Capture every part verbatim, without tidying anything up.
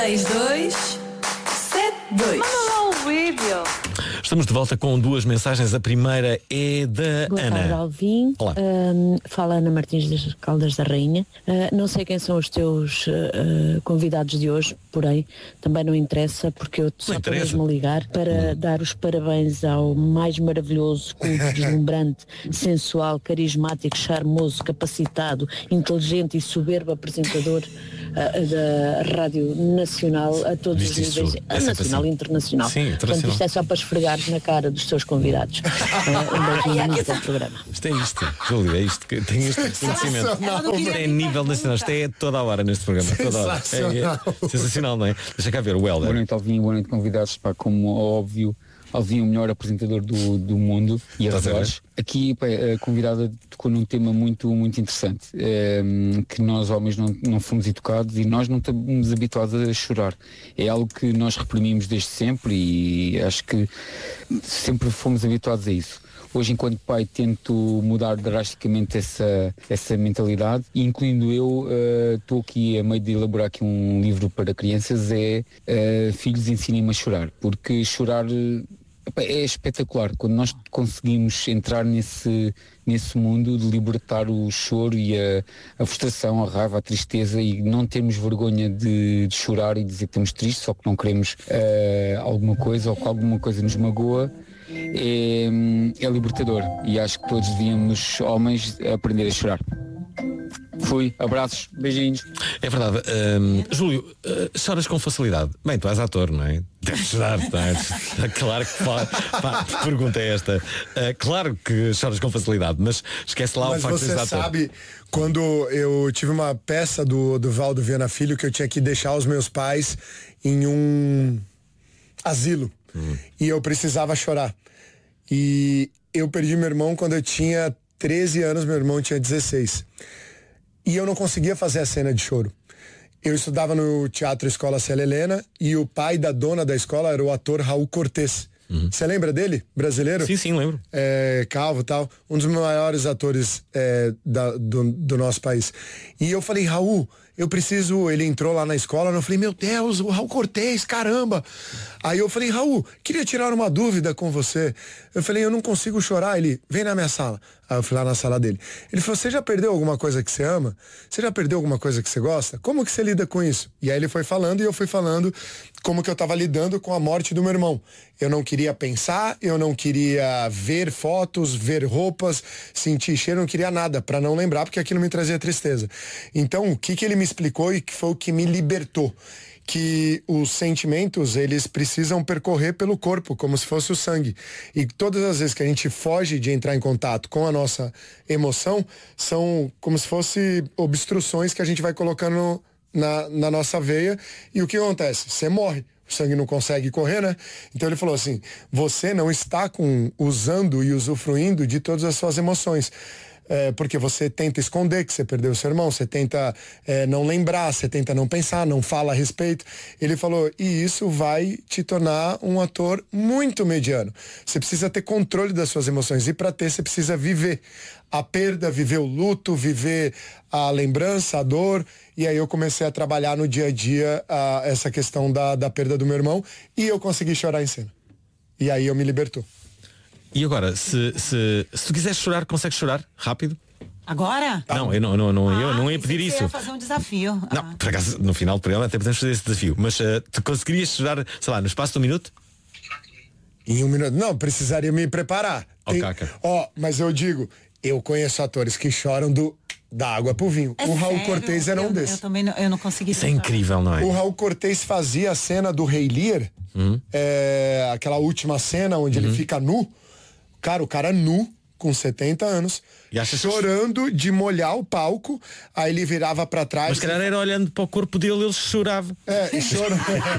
seis dois sete dois. Manda lá o vídeo. Estamos de volta com duas mensagens. A primeira é da Boa Ana. tarde, Alvin. Olá. Um, fala Ana Martins das Caldas da Rainha. Uh, não sei quem são os teus uh, convidados de hoje, porém também não interessa, porque eu só estou mesmo a ligar para hum. dar os parabéns ao mais maravilhoso, culto, deslumbrante, sensual, carismático, charmoso, capacitado, inteligente e soberbo apresentador uh, da Rádio Nacional a todos Viste os níveis, é nacional assim. e internacional. Sim, internacional. Portanto, isto é só para esfregares na cara dos teus convidados. Uh, um beijinho muito bom programa. Isto é isto, Júlio, é isto que tem este conhecimento. É nível nacional, isto é toda a hora neste programa. Toda a hora. É, é sensacional, não é? Deixa cá ver, o Helder. Boa noite, Alvin, boa noite, convidados. Pá, como óbvio, Alvin, o melhor apresentador do, do mundo e a voz. Aqui, pá, a convidada tocou num tema muito, muito interessante, é, que nós homens não, não fomos educados e nós não estamos habituados a chorar. É algo que nós reprimimos desde sempre e acho que sempre fomos habituados a isso. Hoje, enquanto pai, tento mudar drasticamente essa, essa mentalidade, e incluindo eu, estou uh, aqui a meio de elaborar aqui um livro para crianças, é uh, Filhos, ensinem-me a chorar, porque chorar é espetacular. Quando nós conseguimos entrar nesse, nesse mundo de libertar o choro e a, a frustração, a raiva, a tristeza, e não termos vergonha de, de chorar e dizer que estamos tristes ou que não queremos uh, alguma coisa ou que alguma coisa nos magoa, É, é libertador, e acho que todos devíamos, homens, aprender a chorar. Fui, abraços, beijinhos. É verdade. Um, Júlio, uh, choras com facilidade. Bem, tu és ator, não é? Deves chorar, não é? Claro que pá, pá, que pergunta é esta. Uh, claro que choras com facilidade, mas esquece lá mas o facto de seres você ator. sabe, quando eu tive uma peça do, do Valdo Viana Filho, que eu tinha que deixar os meus pais em um asilo. Hum. E eu precisava chorar. E eu perdi meu irmão quando eu tinha treze anos, meu irmão tinha dezesseis. E eu não conseguia fazer a cena de choro. Eu estudava no Teatro Escola Célia Helena e o pai da dona da escola era o ator Raul Cortez. Você uhum. lembra dele? Brasileiro? Sim, sim, lembro. É, calvo e tal. Um dos maiores atores é, da, do, do nosso país. E eu falei, Raul, eu preciso... Ele entrou lá na escola e eu falei, meu Deus, o Raul Cortez, caramba. Aí eu falei, Raul, queria tirar uma dúvida com você. Eu falei, eu não consigo chorar. Ele, vem na minha sala. Aí eu fui lá na sala dele. Ele falou, você já perdeu alguma coisa que você ama? Você já perdeu alguma coisa que você gosta? Como que você lida com isso? E aí ele foi falando e eu fui falando como que eu tava lidando com a morte do meu irmão. Eu não queria pensar, eu não queria ver fotos, ver roupas, sentir cheiro, eu não queria nada, pra não lembrar, porque aquilo me trazia tristeza. Então, o que que ele me explicou e que foi o que me libertou? Que os sentimentos, eles precisam percorrer pelo corpo, como se fosse o sangue. E todas as vezes que a gente foge de entrar em contato com a nossa emoção, são como se fosse obstruções que a gente vai colocando na, na nossa veia. E o que acontece? Você morre. O sangue não consegue correr, né? Então ele falou assim, você não está com, usando e usufruindo de todas as suas emoções. É, porque você tenta esconder que você perdeu o seu irmão, você tenta é, não lembrar, você tenta não pensar, não fala a respeito. Ele falou, e isso vai te tornar um ator muito mediano. Você precisa ter controle das suas emoções, e para ter, você precisa viver a perda, viver o luto, viver a lembrança, a dor. E aí eu comecei a trabalhar no dia a dia a, essa questão da, da perda do meu irmão, e eu consegui chorar em cena. E aí eu me libertou. E agora, se, se, se tu quiseres chorar, consegues chorar rápido? Agora? Não, eu não, não, não, ah, eu não ia pedir isso. Ia fazer um desafio. Não, ah. por acaso, no final do programa até podemos fazer esse desafio. Mas uh, tu conseguirias chorar, sei lá, no espaço de um minuto? Em um minuto? Não, precisaria me preparar. Ó, Tem... caca. Ó, mas eu digo, eu conheço atores que choram do da água pro vinho. É o Raul sério? Cortez era eu, um desses. Eu também não, eu não consegui. Isso é incrível, não é? O Raul Cortez fazia a cena do Rei Lear, uhum. é, aquela última cena onde uhum. ele fica nu. Cara, o cara nu, com setenta anos, chorando que... de molhar o palco, aí ele virava pra trás. Mas cara, era olhando para o corpo dele, ele chorava. É, chorando.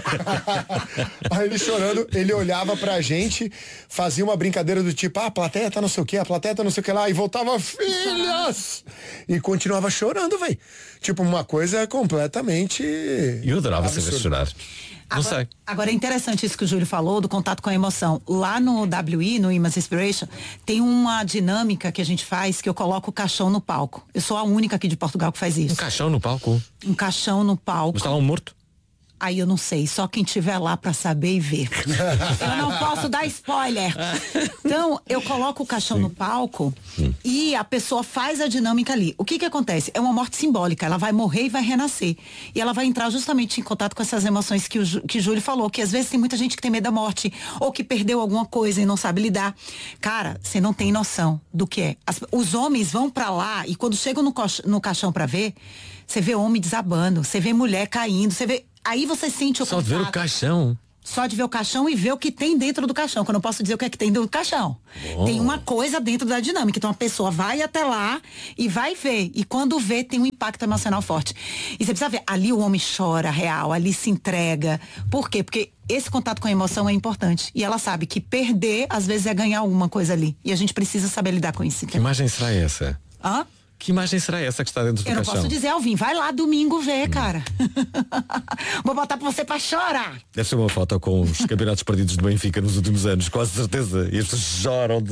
Aí ele chorando, ele olhava pra gente, fazia uma brincadeira do tipo, ah, a plateia tá não sei o que, a plateia tá não sei o que lá, e voltava, filhas! E continuava chorando, velho. Tipo, uma coisa completamente... Eu adorava saber chorar. Não agora, sei. Agora é interessante isso que o Júlio falou, do contato com a emoção. Lá no W I, no Imas Inspiration, tem uma dinâmica que a gente faz, que eu coloco o caixão no palco. Eu sou a única aqui de Portugal que faz isso. Um caixão no palco? Um caixão no palco. Mas está lá um morto? Aí eu não sei, só quem tiver lá pra saber e ver. Eu não posso dar spoiler. Então, eu coloco o caixão Sim. no palco hum. e a pessoa faz a dinâmica ali. O que que acontece? É uma morte simbólica, ela vai morrer e vai renascer. E ela vai entrar justamente em contato com essas emoções que o que Júlio falou, que às vezes tem muita gente que tem medo da morte, ou que perdeu alguma coisa e não sabe lidar. Cara, você não tem noção do que é. As, os homens vão pra lá e quando chegam no, no caixão pra ver, você vê homem desabando, você vê mulher caindo, você vê... Aí você sente o Só de ver o caixão. Só de ver o caixão e ver o que tem dentro do caixão, que eu não posso dizer o que é que tem dentro do caixão. Oh. Tem uma coisa dentro da dinâmica. Então a pessoa vai até lá e vai ver. E quando vê, tem um impacto emocional forte. E você precisa ver, ali o homem chora real, ali se entrega. Por quê? Porque esse contato com a emoção é importante. E ela sabe que perder, às vezes, é ganhar alguma coisa ali. E a gente precisa saber lidar com isso. Que imagem será essa? Hã? Que imagem será essa que está dentro do Eu não caixão? posso dizer, Alvin, vai lá domingo ver, cara. Vou botar pra você pra chorar. Deve ser uma foto com os campeonatos perdidos de Benfica nos últimos anos, com certeza. E as pessoas choram.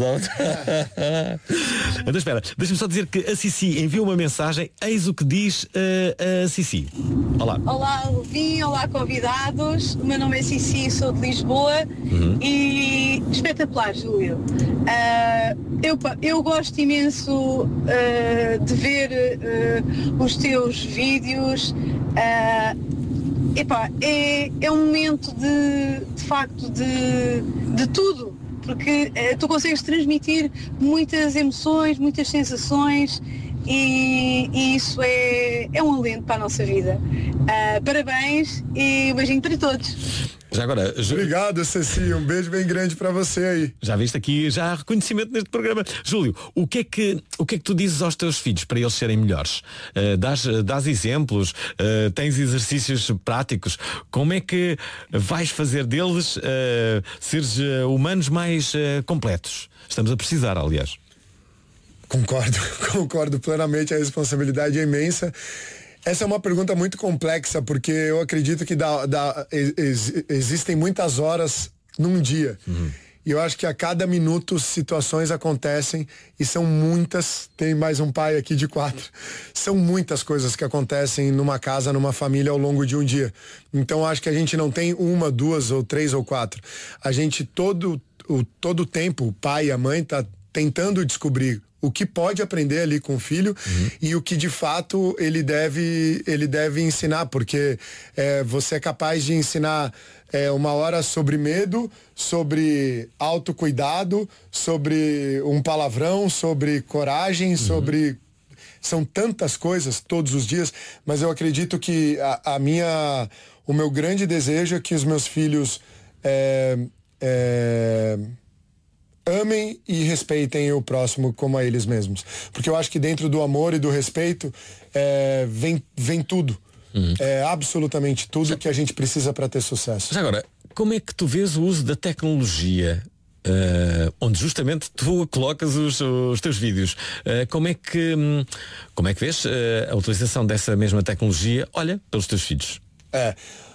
Então espera, deixa-me só dizer que a Cici enviou uma mensagem, eis o que diz uh, a Cici. Olá. Olá, Alvin, olá convidados. O meu nome é Cici, sou de Lisboa. Uhum. E espetacular, Júlio. Uh, eu, eu gosto imenso uh, de ver uh, os teus vídeos. Uh, epá, é, é um momento de, de facto de, de tudo, porque uh, tu consegues transmitir muitas emoções, muitas sensações e, e isso é, é um alento para a nossa vida. Uh, parabéns e um beijinho para todos. Já agora, obrigado, Ceci, um beijo bem grande para você aí. Já viste aqui, já há reconhecimento neste programa. Júlio, o que é que, o que é que tu dizes aos teus filhos para eles serem melhores? Uh, dás, dás exemplos, uh, tens exercícios práticos, como é que vais fazer deles uh, seres uh, humanos mais uh, completos? Estamos a precisar, aliás. Concordo, concordo plenamente, a responsabilidade é imensa. Essa é uma pergunta muito complexa, porque eu acredito que dá, dá, ex, existem muitas horas num dia. Uhum. E eu acho que a cada minuto situações acontecem e são muitas. Tem mais um pai aqui de quatro. São muitas coisas que acontecem numa casa, numa família ao longo de um dia. Então acho que a gente não tem uma, duas ou três ou quatro. A gente todo o todo tempo, o pai e a mãe tá tentando descobrir o que pode aprender ali com o filho uhum. e o que de fato ele deve, ele deve ensinar, porque é, você é capaz de ensinar é, uma hora sobre medo, sobre autocuidado, sobre um palavrão, sobre coragem, uhum. sobre... São tantas coisas todos os dias, mas eu acredito que a, a minha, o meu grande desejo é que os meus filhos é, é, amem e respeitem o próximo como a eles mesmos. Porque eu acho que dentro do amor e do respeito é, vem, vem tudo. Uhum. É absolutamente tudo Já... que a gente precisa para ter sucesso. Mas agora, como é que tu vês o uso da tecnologia? Uh, onde justamente tu colocas os, os teus vídeos. Uh, como é que como é que vês uh, a utilização dessa mesma tecnologia, olha, pelos teus filhos? É,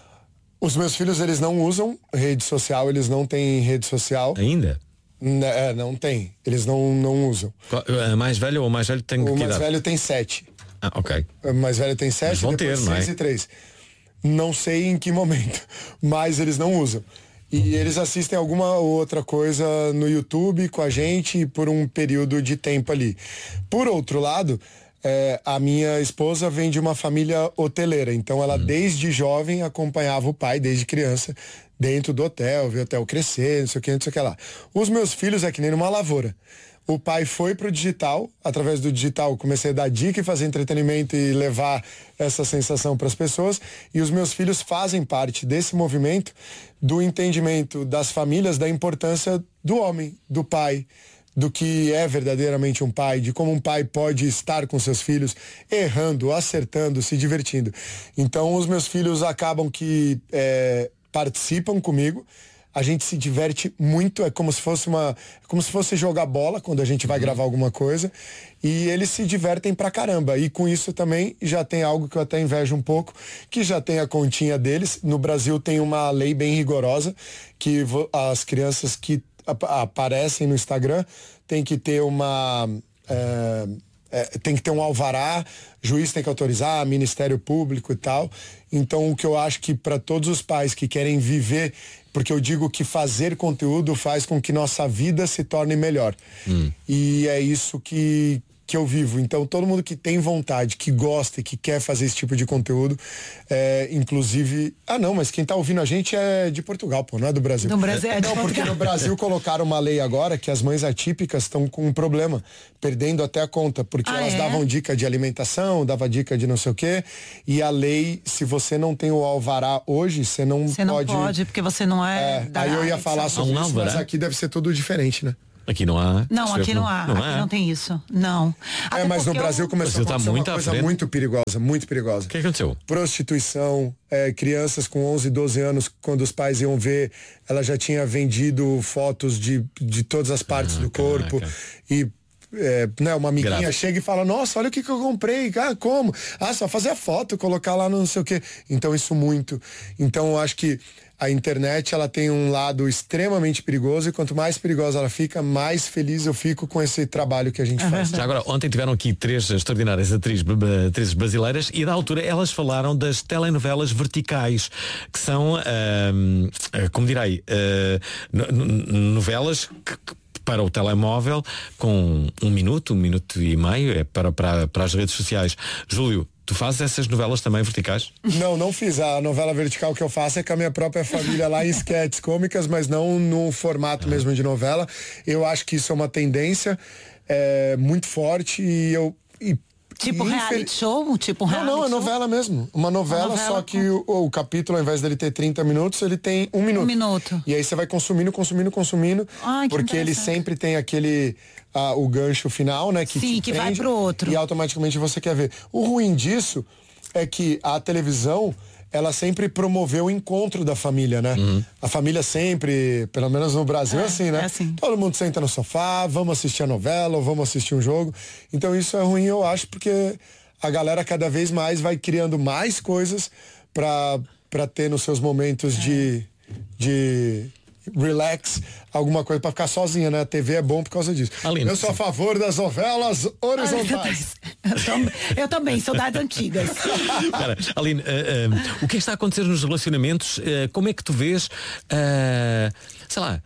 os meus filhos, eles não usam rede social, eles não têm rede social. Ainda? É, não tem. Eles não, não usam. A mais velho ou o mais velho tem O que mais idade? velho tem sete. Ah, ok. O mais velho tem sete, vão depois ter, não é? seis e três. Não sei em que momento, mas eles não usam. E eles assistem alguma outra coisa no YouTube com a gente por um período de tempo ali. Por outro lado, é, a minha esposa vem de uma família hoteleira, então ela hum. desde jovem acompanhava o pai, desde criança, dentro do hotel, viu o hotel crescer, não sei o que, não sei o que lá. Os meus filhos é que nem numa lavoura. O pai foi pro digital, através do digital comecei a dar dica e fazer entretenimento e levar essa sensação para as pessoas, e os meus filhos fazem parte desse movimento do entendimento das famílias, da importância do homem, do pai, do que é verdadeiramente um pai, de como um pai pode estar com seus filhos, errando, acertando, se divertindo. Então os meus filhos acabam que é, participam comigo. A gente se diverte muito, é como se fosse uma, como se fosse jogar bola quando a gente vai gravar alguma coisa, e eles se divertem pra caramba. E com isso também já tem algo que eu até invejo um pouco, que já tem a continha deles. No Brasil tem uma lei bem rigorosa, que as crianças que ap- aparecem no Instagram têm que ter uma, é, é, tem que ter um alvará, juiz tem que autorizar, Ministério Público e tal. Então o que eu acho que para todos os pais que querem viver, porque eu digo que fazer conteúdo faz com que nossa vida se torne melhor. Hum. E é isso que, que eu vivo. Então todo mundo que tem vontade, que gosta e que quer fazer esse tipo de conteúdo, é, inclusive... Ah não, mas quem tá ouvindo a gente é de Portugal, pô, não é do Brasil. Do Brasil é de Não, porque Portugal. no Brasil colocaram uma lei agora que as mães atípicas estão com um problema, perdendo até a conta, porque ah, elas é? davam dica de alimentação, dava dica de não sei o quê, e a lei, se você não tem o alvará hoje, você não Você pode... não pode, porque você não é... É, da aí eu ia área, falar sobre um isso, alvará? mas aqui deve ser tudo diferente, né? Aqui não há. Não, aqui não há. Não aqui há. não tem isso. Não. É, Até mas no porque Brasil eu... começou a Brasil tá acontecer muito uma à coisa frente. muito perigosa, muito perigosa. O que aconteceu? Prostituição, é, crianças com onze, doze anos, quando os pais iam ver, ela já tinha vendido fotos de, de todas as partes Ah, do corpo. caraca. E é, né, uma amiguinha Grave. chega e fala, nossa, olha o que, que eu comprei. Ah, como? Ah, só fazer a foto, colocar lá no não sei o quê. Então isso muito. Então eu acho que a internet, ela tem um lado extremamente perigoso, e quanto mais perigosa ela fica, mais feliz eu fico com esse trabalho que a gente faz. Já agora, ontem tiveram aqui três extraordinárias atrizes, atrizes brasileiras, e da altura elas falaram das telenovelas verticais, que são, ahm, como direi, ah, no- no- novelas que, que para o telemóvel com um minuto, um minuto e meio, é para, para, para as redes sociais. Júlio, tu fazes essas novelas também verticais? Não, não fiz. A novela vertical que eu faço é com a minha própria família lá em sketches cômicas, mas não no formato mesmo de novela. Eu acho que isso é uma tendência é, muito forte e eu... E, Tipo e reality infel- show? Tipo Não, reality não, é show? novela mesmo. Uma novela, Uma novela só que o, o capítulo, ao invés dele ter trinta minutos, ele tem um minuto. Um minuto. E aí você vai consumindo, consumindo, consumindo. Ai, que porque ele interessante. sempre tem aquele... ah, o gancho final, né? Que Sim, te que vai prende, pro outro. E automaticamente você quer ver. O ruim disso é que a televisão, ela sempre promoveu o encontro da família, né? A família sempre, pelo menos no Brasil, é, É, assim, né? é assim. Todo mundo senta no sofá, vamos assistir a novela, ou vamos assistir um jogo. Então isso é ruim, eu acho, porque a galera cada vez mais vai criando mais coisas pra, pra ter nos seus momentos de, de relax, alguma coisa pra ficar sozinha, né? A T V é bom por causa disso. Aline, eu sou a favor das novelas horizontais. Eu também, eu também sou das antigas. Cara, Aline, ah, ah, o que é que está a acontecer nos relacionamentos? Ah, como é que tu vês, ah, sei lá,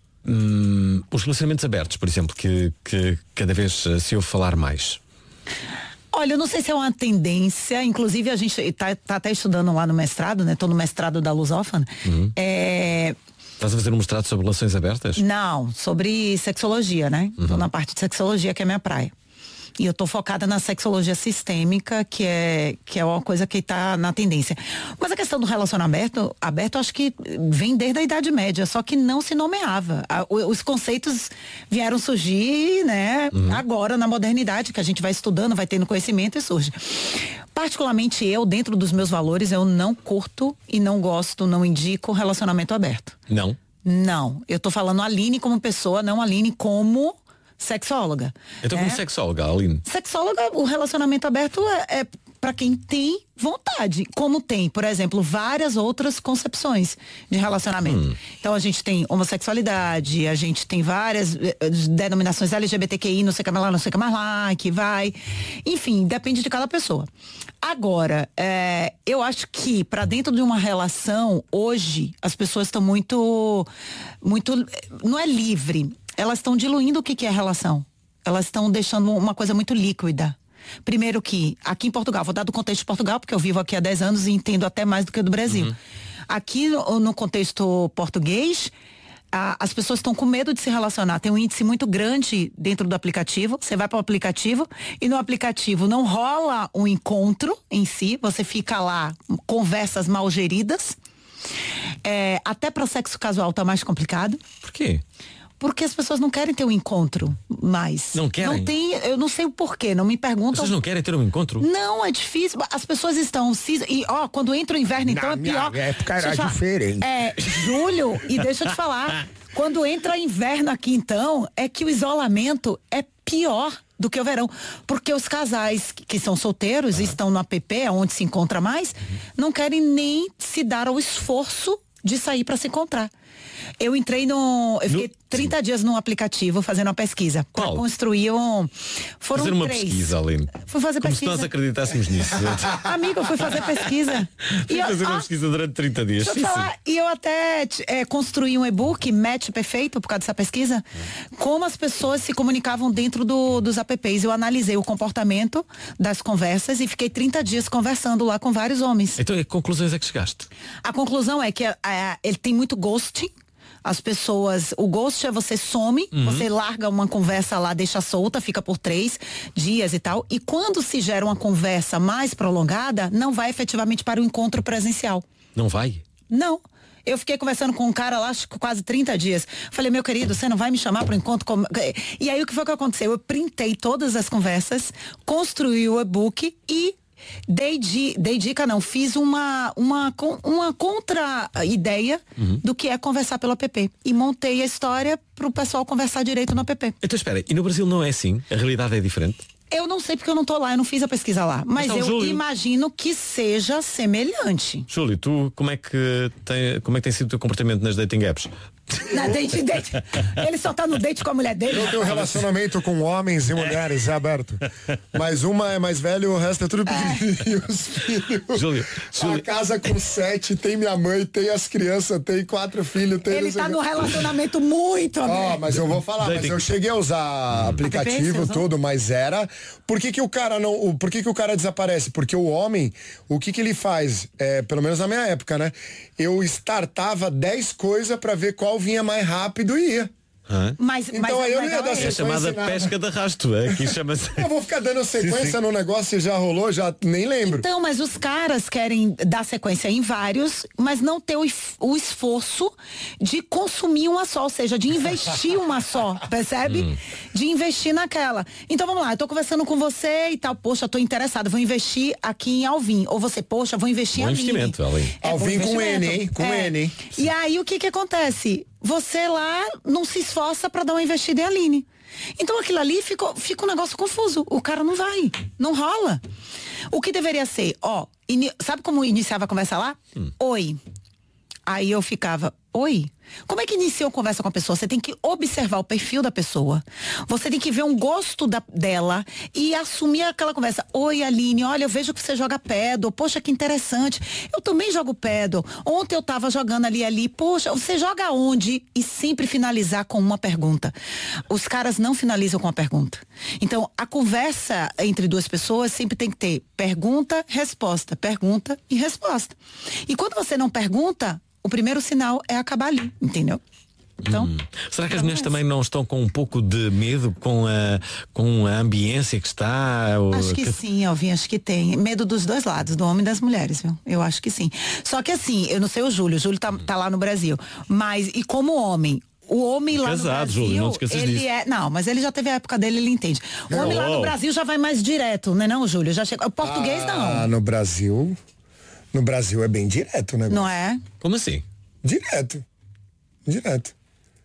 hum, os relacionamentos abertos, por exemplo, que, que cada vez ah, se ouve falar mais? Olha, eu não sei se é uma tendência, inclusive a gente tá, tá até estudando lá no mestrado, né? Tô no mestrado da Lusófona. É... Estás a fazer um mestrado sobre relações abertas? Não, sobre sexologia, né? Tô na parte de sexologia, que é minha praia. E eu tô focada na sexologia sistêmica, que é, que é uma coisa que tá na tendência. Mas a questão do relacionamento aberto, aberto, eu acho que vem desde a Idade Média, só que não se nomeava. A- o- Os conceitos vieram surgir, né, agora na modernidade, que a gente vai estudando, vai tendo conhecimento e surge. Particularmente eu, dentro dos meus valores, eu não curto e não gosto, não indico relacionamento aberto. Não. Não, eu tô falando Aline como pessoa, não Aline como sexóloga. Então, como né? sexóloga, Aline? Sexóloga, o relacionamento aberto é, é para quem tem vontade, como tem, por exemplo, várias outras concepções de relacionamento. Então a gente tem homossexualidade, a gente tem várias eh, denominações L G B T Q I, não sei o que mais lá, não sei o que mais lá, que vai. Enfim, depende de cada pessoa. Agora, eh, eu acho que para dentro de uma relação, hoje, as pessoas estão muito, muito, não é livre, elas estão diluindo o que que é relação. Elas estão deixando uma coisa muito líquida. Primeiro que, aqui em Portugal, vou dar do contexto de Portugal, porque eu vivo aqui há dez anos e entendo até mais do que do Brasil. Aqui, no, no contexto português, a- as pessoas estão com medo de se relacionar. Tem um índice muito grande dentro do aplicativo. Você vai para o aplicativo e no aplicativo não rola um encontro em si. Você fica lá, conversas mal geridas. É, até para sexo casual tá mais complicado. Por quê? Porque as pessoas não querem ter um encontro mais. Não querem? Não tem, eu não sei o porquê, não me perguntam. Vocês não querem ter um encontro? Não, é difícil. As pessoas estão se... E, ó, quando entra o inverno, então Na é pior. minha época Deixa era eu te falar. diferente. É, julho, e deixa eu te falar. Quando entra inverno aqui, então, é que o isolamento é pior do que o verão. Porque os casais que são solteiros e estão no app, onde se encontra mais, não querem nem se dar ao esforço de sair para se encontrar. Eu entrei no... Eu fiquei no... trinta Sim. dias num aplicativo fazendo uma pesquisa. Qual? Pra construir um... Foram fazer uma três. pesquisa, Aline. Fui fazer Como pesquisa. se nós acreditássemos nisso. Amigo, eu fui fazer pesquisa. Fui e fazer eu, uma ah, pesquisa durante trinta dias. Deixa eu sim, falar, sim. e eu até é, construí um e-book, Match Perfeito, por causa dessa pesquisa, como as pessoas se comunicavam dentro do, dos apps. Eu analisei o comportamento das conversas e fiquei trinta dias conversando lá com vários homens. Então, que conclusões é que chegaste? A conclusão é que é, é, ele tem muito ghosting. As pessoas, o ghost é você some, uhum. você larga uma conversa lá, deixa solta, fica por três dias e tal. E quando se gera uma conversa mais prolongada, não vai efetivamente para o encontro presencial. Não vai? Não. Eu fiquei conversando com um cara lá, acho que quase trinta dias. Falei, meu querido, você não vai me chamar para o encontro? Com... E aí o que foi que aconteceu? Eu printei todas as conversas, construí o e-book e Dei, di, dei dica não, fiz uma, uma, uma contra-ideia uhum. do que é conversar pelo app. E montei a história pro pessoal conversar direito no app. Então espera, e no Brasil não é assim? A realidade é diferente? Eu não sei porque eu não tô lá, eu não fiz a pesquisa lá. Mas então, eu Júlio, imagino que seja semelhante. Júlio, tu como é que tem, como é que tem sido o teu comportamento nas dating apps? Na date, date. Ele só tá no date com a mulher dele. Eu tenho um relacionamento com homens e mulheres, é aberto. Mas uma é mais velha e o resto é tudo pequenininho. Os filhos. Júlio, Júlio. A casa com sete, tem minha mãe, tem as crianças, tem quatro filhos. Tem Ele tá num relacionamento muito, Ó, oh, mas eu vou falar, mas eu cheguei a usar aplicativo todo, mas era... Por que que o cara não... Por que que o cara desaparece? Porque o homem, o que que ele faz? É, pelo menos na minha época, né? Eu startava dez coisas pra ver qual vinha mais rápido e ia. Hã? Mas, então mas aí eu não ia dar é sequência. É chamada nada. pesca de arrasto, é? Aqui chama-se... Eu vou ficar dando sequência sim, sim. no negócio, já rolou, já nem lembro. Então, mas os caras querem dar sequência em vários, mas não ter o, o esforço de consumir uma só, ou seja, de investir uma só, percebe? Hum. De investir naquela. Então vamos lá, eu tô conversando com você e tal, poxa, eu tô interessada, vou investir aqui em Alvin. Ou você, poxa, vou investir bom em investimento, Alvin. Alvin. É, Alvin com N, hein? Com é. N, hein? E aí o que que acontece? Você lá não se esforça para dar uma investida em Aline. Então aquilo ali fica, fica um negócio confuso. O cara não vai, não rola. O que deveria ser, ó, ini, sabe como iniciava a conversa lá? Hum. Oi. Aí eu ficava, oi? Como é que inicia uma conversa com a pessoa? Você tem que observar o perfil da pessoa. Você tem que ver um gosto da, dela e assumir aquela conversa. Oi, Aline, olha, eu vejo que você joga paddle. Poxa, que interessante. Eu também jogo paddle. Ontem eu tava jogando ali, ali. Poxa, você joga onde? E sempre finalizar com uma pergunta. Os caras não finalizam com uma pergunta. Então, a conversa entre duas pessoas sempre tem que ter pergunta, resposta, pergunta e resposta. E quando você não pergunta, o primeiro sinal é acabar ali, entendeu? Então, hum. Será que as mulheres também não estão com um pouco de medo com a, com a ambiência que está? Ou... Acho que sim, Alvin, acho que tem. Medo dos dois lados, do homem e das mulheres, viu? Eu acho que sim. Só que assim, eu não sei o Júlio, o Júlio tá, tá lá no Brasil, mas e como homem? O homem lá Casado, no Brasil, Júlio, não te ele disso. é, não, mas ele já teve a época dele, ele entende. O homem oh. lá no Brasil já vai mais direto, né, não, Júlio? Já chega. O português ah, não. Ah, no Brasil, no Brasil é bem direto, né? Não é? Como assim? Direto. Direto.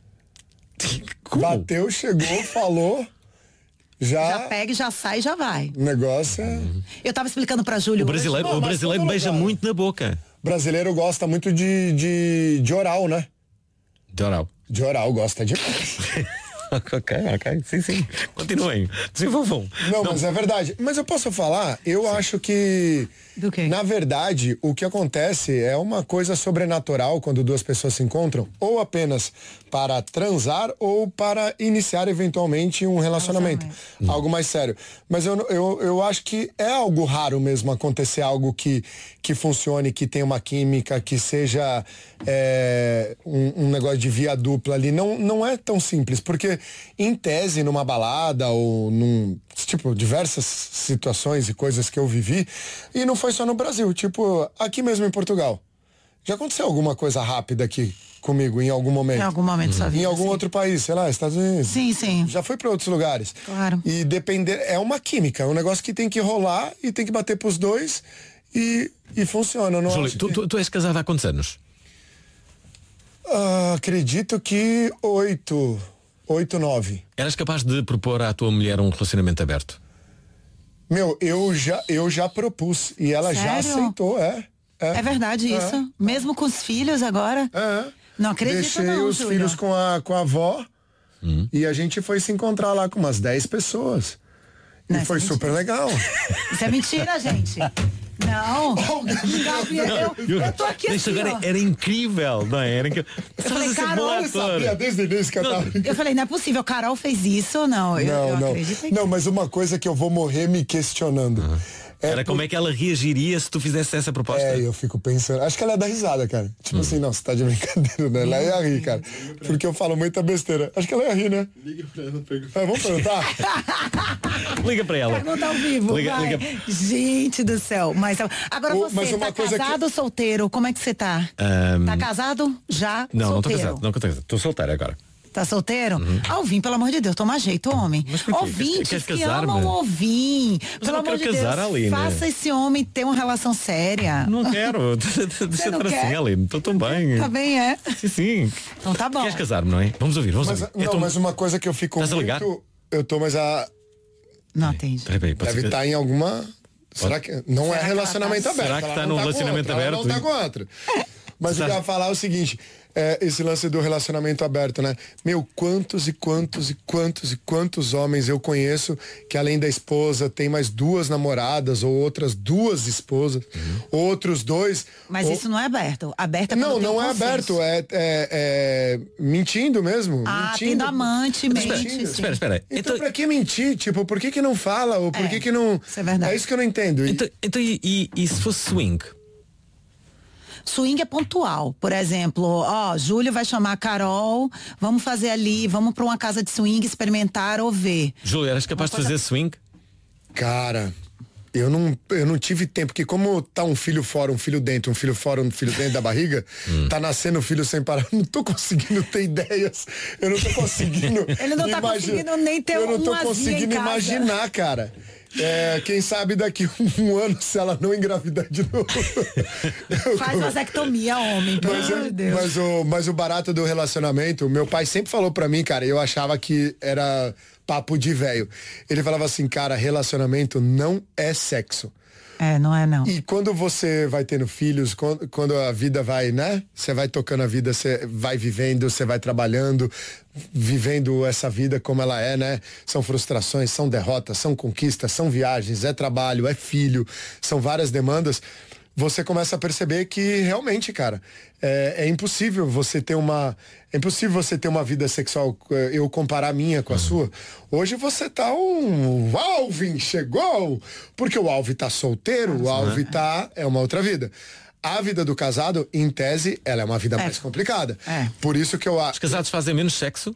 Como? Bateu, chegou, falou. Já, já pega, já sai, já vai. O negócio é... Eu tava explicando pra Júlio. O brasileiro, hoje, o brasileiro beija lugar. muito na boca. O brasileiro gosta muito de, de, de oral, né? De oral. De oral, gosta demais. Ok, ok, sim, sim. Continuem, desenvolvam. Não, Não, mas é verdade. Mas eu posso falar, eu sim. acho que, Do quê? na verdade, o que acontece é uma coisa sobrenatural quando duas pessoas se encontram, ou apenas para transar ou para iniciar eventualmente um relacionamento. Hum. Algo mais sério. Mas eu, eu, eu acho que é algo raro mesmo acontecer algo que, que funcione, que tenha uma química, que seja é, um, um negócio de via dupla ali. Não, não é tão simples, porque em tese, numa balada ou num, tipo, diversas situações e coisas que eu vivi, e não foi só no Brasil, tipo, aqui mesmo em Portugal. Já aconteceu alguma coisa rápida aqui comigo em algum momento? Em algum momento, uhum. sua vida, Em algum sim. outro país, sei lá, Estados Unidos. Sim, sim. Já foi para outros lugares. Claro. E depender, é uma química, é um negócio que tem que rolar e tem que bater pros dois e, e funciona. Não Júlio, acho tu, que... tu, tu és casado há quantos anos? Uh, acredito que oito, oito, nove. Eras capaz de propor à tua mulher um relacionamento aberto? Meu, eu já, eu já propus e ela Sério? já aceitou, é. É, é verdade isso. É. Mesmo com os filhos agora? É. Não acredito. Deixei não, os Júlio. filhos com a, com a avó hum. e a gente foi se encontrar lá com umas dez pessoas. Não, e foi é super legal. Isso é mentira, gente. Não, Gabriel, eu, eu tô aqui Isso assim, agora ó. era incrível, não é? Era incrível. Eu falei, Carol, eu sabia desde o início que eu tava... Eu falei, não é possível, Carol fez isso? Não, eu, não, eu não. acredito em Não, mas uma coisa que eu vou morrer me questionando. Uhum. É era por... como é que ela reagiria se tu fizesse essa proposta? É, eu fico pensando. Acho que ela ia dar risada, cara. Tipo hum. assim, não, você tá de brincadeira, né? Ela ia rir, cara. Porque eu falo muita besteira. Acho que ela ia rir, né? Liga pra ela, pergunta. É, vamos perguntar? Liga pra ela. Pergunta ao vivo. Liga, liga. Gente do céu. Mas agora o, você mas tá casado ou que... solteiro? Como é que você tá? Um... Tá casado? Já? Não, solteiro. não tô casado. Não tô casado. Tô solteiro agora. Tá solteiro? Uhum. Alvin, pelo amor de Deus, toma jeito, homem. Ouvintes que amam o Alvin. Pelo amor de Deus, Aline. Faça esse homem ter uma relação séria. Não quero. Deixa eu estar assim, Aline. Tô tão bem. Tá bem, é? Sim, sim. Então tá bom. Queres casar-me, não é? Vamos ouvir, vamos mas, ouvir. Não, tô... mas uma coisa que eu fico Estás muito... a ligar? Eu tô, mas a... Não, entendi. Deve estar tá em alguma... Será que... Não Será é relacionamento tá... aberto. Será que está num relacionamento aberto? Ela não tá com outra. Mas o que eu ia falar é o seguinte, é, esse lance do relacionamento aberto, né? Meu, quantos e quantos e quantos e quantos homens eu conheço que além da esposa tem mais duas namoradas ou outras duas esposas, uhum. outros dois... Mas ou... isso não é aberto. Aberto é Não, não um é aberto, é, é, é mentindo mesmo. Ah, mentindo. tendo amante, mente. Espera, espera, espera. Então, então pra que mentir? Tipo, por que que não fala? Ou por é, que que não... Isso é verdade. É isso que eu não entendo. Então, então e, e, e se fosse swing? Swing é pontual. Por exemplo, ó, Júlio vai chamar a Carol, vamos fazer ali, vamos pra uma casa de swing, experimentar ou ver. Júlio, eras capaz de fazer swing? Cara, eu não, eu não tive tempo, porque como tá um filho fora, um filho dentro, um filho fora, um filho dentro da barriga, hum. tá nascendo um filho sem parar, eu não tô conseguindo ter ideias, eu não tô conseguindo Ele não tá conseguindo nem ter Eu não tô um conseguindo imaginar, cara. É, quem sabe daqui um ano, se ela não engravidar de novo. Faz vasectomia, homem, pelo amor de Deus. Mas o, mas o barato do relacionamento, meu pai sempre falou pra mim, cara, eu achava que era papo de velho. Ele falava assim, cara, relacionamento não é sexo. É, não é não. E quando você vai tendo filhos, quando, quando a vida vai, né? Você vai tocando a vida, você vai vivendo, você vai trabalhando, vivendo essa vida como ela é, né? São frustrações, são derrotas, são conquistas, são viagens, é trabalho, é filho, são várias demandas. Você começa a perceber que realmente, cara, é, é impossível você ter uma... É impossível você ter uma vida sexual, eu comparar a minha com a uhum. sua. Hoje você tá um... O Alvin chegou! Porque o Alvin tá solteiro, Nossa, o Alvin né? tá... É uma outra vida. A vida do casado, em tese, ela é uma vida é. mais complicada. É. Por isso que eu acho... Os casados fazem menos sexo?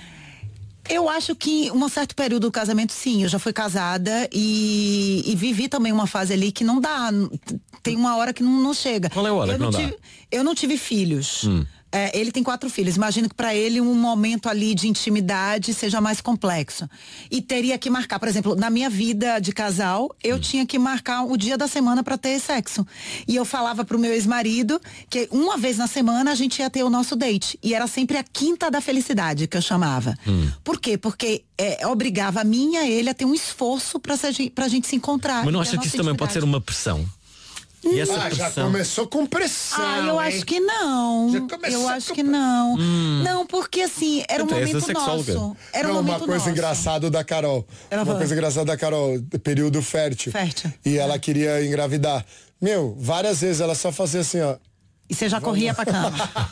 Eu acho que um certo período do casamento, sim. Eu já fui casada e, e vivi também uma fase ali que não dá. Tem uma hora que não, não chega. Qual é a hora eu que não, não tive, dá? Eu não tive filhos. Hum. É, ele tem quatro filhos. Imagino que para ele um momento ali de intimidade seja mais complexo. E teria que marcar, por exemplo, na minha vida de casal, eu hum. tinha que marcar o dia da semana para ter sexo. E eu falava pro meu ex-marido que uma vez na semana a gente ia ter o nosso date. E era sempre a quinta da felicidade que eu chamava. Hum. Por quê? Porque é, obrigava a mim e a ele a ter um esforço pra, se, pra gente se encontrar. Mas não acha que isso também pode ser uma pressão? E essa ah, já começou com pressão. Ah, eu hein? acho que não. Eu acho que não. Hum. Não, porque assim, era um momento nosso. Era um não, momento uma coisa nosso. engraçada da Carol. Ela uma falou. coisa engraçada da Carol, período fértil. Fértil. E ela queria engravidar. Meu, várias vezes ela só fazia assim, ó. E você já corria pra cama.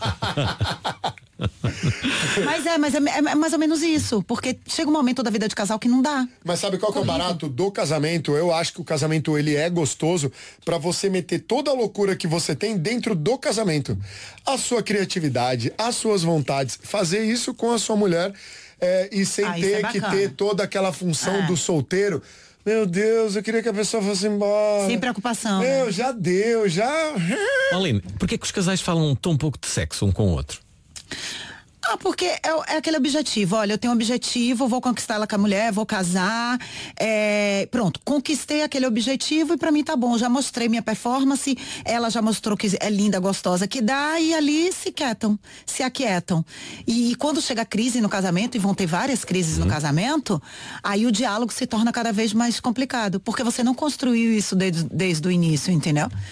Mas é, mas é, é mais ou menos isso. Porque chega um momento da vida de casal que não dá. Mas sabe qual que é o barato do casamento? Eu acho que o casamento, ele é gostoso pra você meter toda a loucura que você tem dentro do casamento. A sua criatividade, as suas vontades. Fazer isso com a sua mulher é, e sem ah, ter é que ter toda aquela função é. do solteiro. Meu Deus, eu queria que a pessoa fosse embora. Sem preocupação. Meu, né? já deu, já... Aline, por que que os casais falam tão pouco de sexo um com o outro? Ah, porque é, é aquele objetivo. Olha, eu tenho um objetivo, vou conquistar ela com a mulher, vou casar. É, pronto, conquistei aquele objetivo e pra mim tá bom. Já mostrei minha performance, ela já mostrou que é linda, gostosa, que dá, e ali se quietam, se aquietam. E, e quando chega a crise no casamento, e vão ter várias crises uhum. no casamento, aí o diálogo se torna cada vez mais complicado, porque você não construiu isso desde, desde o início, entendeu?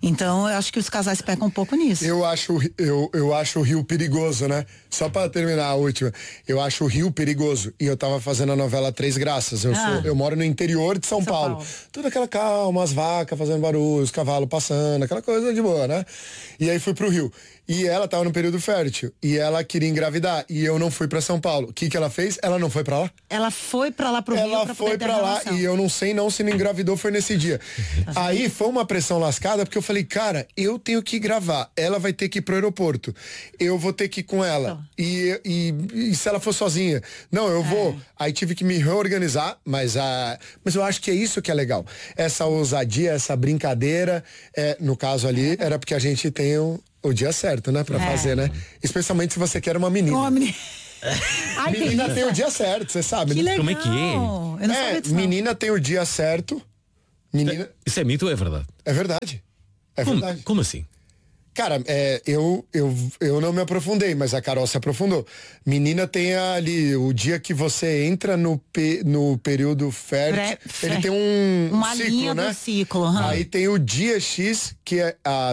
Então eu acho que os casais pecam um pouco nisso. Eu acho, eu, eu acho o Rio perigoso, né? Só pra terminar a última. Eu acho o Rio perigoso. E eu tava fazendo a novela Três Graças. Eu, Ah. sou, eu moro no interior de São, São Paulo. Paulo. Tudo aquela calma, as vacas fazendo barulho, os cavalos passando, aquela coisa de boa, né? E aí fui pro Rio. E ela tava no período fértil. E ela queria engravidar. E eu não fui pra São Paulo. O que que ela fez? Ela não foi pra lá? Ela foi pra lá pro Rio Ela pra foi poder ter pra a lá relação. e eu não sei não se não engravidou foi nesse dia. Aí foi uma pressão lascada porque eu falei, cara, eu tenho que gravar. Ela vai ter que ir pro aeroporto. Eu vou ter que ir com ela. E, e, e se ela for sozinha? Não, eu vou. Aí tive que me reorganizar, mas, a, mas eu acho que é isso que é legal. Essa ousadia, essa brincadeira, é, no caso ali, era porque a gente tem o, o dia certo, né? Pra É. fazer, né? Especialmente se você quer uma menina. Homem. Ai, Menina delícia. tem o dia certo, você sabe, Que né? legal. Como é que é? Eu não É, sabia disso, não. menina tem o dia certo. Menina. Isso é mito ou é verdade? É verdade. É Como, verdade. como assim? Cara, é, eu, eu, eu não me aprofundei, mas a Carol se aprofundou. Menina tem ali o dia que você entra no, pe, no período fértil. Pré- Ele tem um Uma ciclo, linha né? do ciclo. aham. Aí tem o dia X, que é a